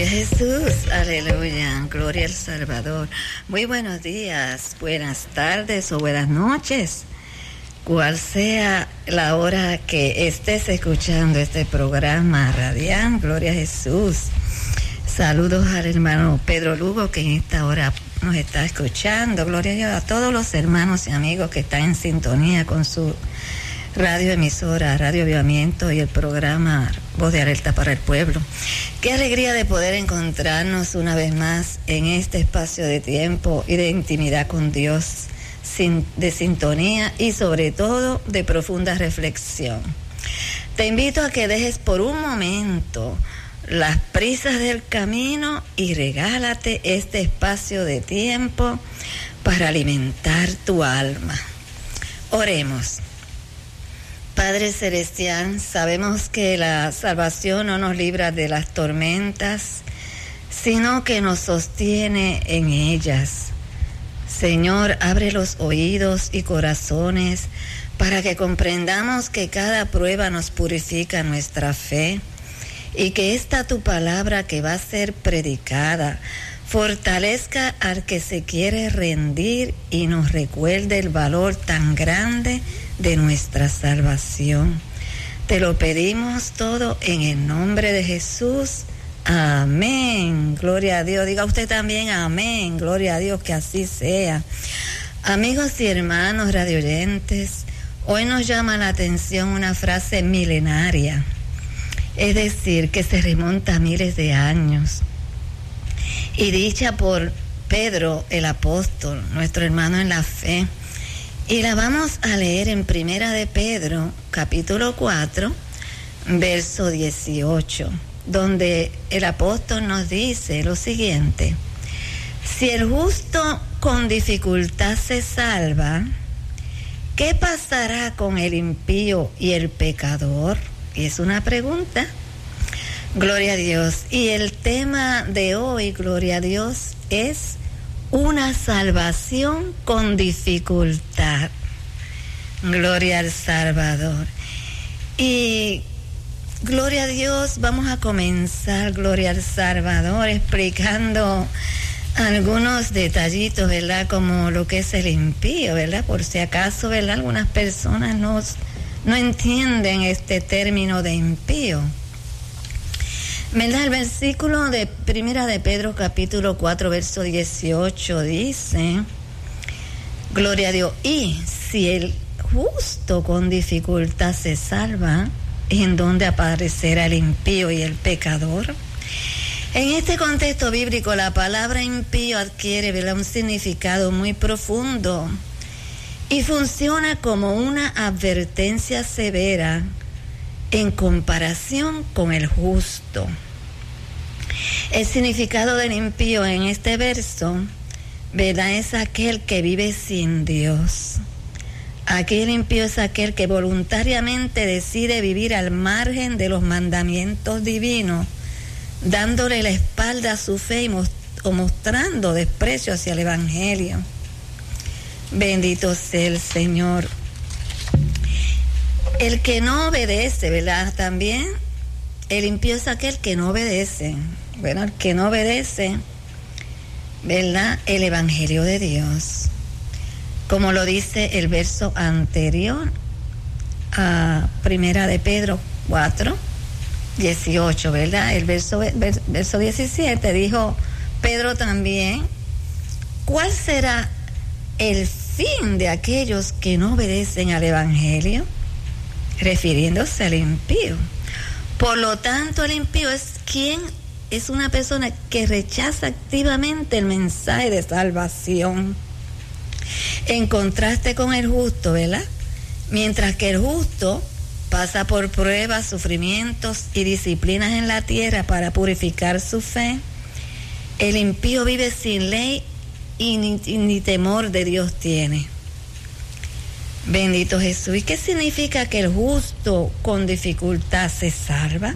Jesús, aleluya, gloria al Salvador. Muy buenos días, buenas tardes o buenas noches, cual sea la hora que estés escuchando este programa radial, gloria a Jesús. Saludos al hermano Pedro Lugo, que en esta hora nos está escuchando. Gloria a Dios, a todos los hermanos y amigos que están en sintonía con su radioemisora, Radio Avivamiento y el programa Voz de Alerta para el Pueblo. Qué alegría de poder encontrarnos una vez más en este espacio de tiempo y de intimidad con Dios, de sintonía y sobre todo de profunda reflexión. Te invito a que dejes por un momento las prisas del camino y regálate este espacio de tiempo para alimentar tu alma. Oremos. Padre Celestial, sabemos que la salvación no nos libra de las tormentas, sino que nos sostiene en ellas. Señor, abre los oídos y corazones para que comprendamos que cada prueba nos purifica nuestra fe y que esta tu palabra que va a ser predicada fortalezca al que se quiere rendir y nos recuerde el valor tan grande de nuestra salvación. Te lo pedimos todo en el nombre de Jesús. Amén. Gloria a Dios. Diga usted también amén. Gloria a Dios, que así sea. Amigos y hermanos radioyentes, hoy nos llama la atención una frase milenaria, es decir, que se remonta a miles de años, y dicha por Pedro el apóstol, nuestro hermano en la fe. Y la vamos a leer en Primera de Pedro, capítulo 4, verso 18, donde el apóstol nos dice lo siguiente: si el justo con dificultad se salva, ¿qué pasará con el impío y el pecador? Y es una pregunta. Gloria a Dios. Y el tema de hoy, gloria a Dios, es una salvación con dificultad. Gloria al Salvador. Y gloria a Dios, vamos a comenzar, gloria al Salvador, explicando algunos detallitos, ¿verdad? Como lo que es el impío, ¿verdad? Por si acaso, ¿verdad? Algunas personas no entienden este término de impío. ¿Verdad? El versículo de Primera de Pedro, capítulo 4, verso 18, dice, gloria a Dios, y si el justo con dificultad se salva, ¿en dónde aparecerá el impío y el pecador? En este contexto bíblico, la palabra impío adquiere, ¿verdad?, un significado muy profundo y funciona como una advertencia severa en comparación con el justo. El significado del impío en este verso, ¿verdad?, es aquel que vive sin Dios. Aquí el impío es aquel que voluntariamente decide vivir al margen de los mandamientos divinos, dándole la espalda a su fe o mostrando desprecio hacia el Evangelio. Bendito sea el Señor. El que no obedece, ¿verdad? También el impío es aquel que no obedece, bueno, el que no obedece, ¿verdad?, el Evangelio de Dios. Como lo dice el verso anterior a Primera de Pedro 4, 18, ¿verdad? El verso 17 dijo Pedro también, ¿cuál será el fin de aquellos que no obedecen al Evangelio? Refiriéndose al impío. Por lo tanto, el impío es una persona que rechaza activamente el mensaje de salvación, en contraste con el justo, ¿verdad? Mientras que el justo pasa por pruebas, sufrimientos y disciplinas en la tierra para purificar su fe, el impío vive sin ley y ni temor de Dios tiene. Bendito Jesús. ¿Y qué significa que el justo con dificultad se salva?